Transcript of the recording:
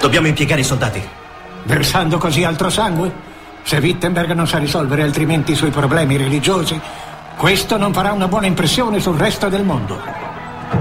Dobbiamo impiegare i soldati. Versando così altro sangue? Se Wittenberg non sa risolvere altrimenti i suoi problemi religiosi, questo non farà una buona impressione sul resto del mondo.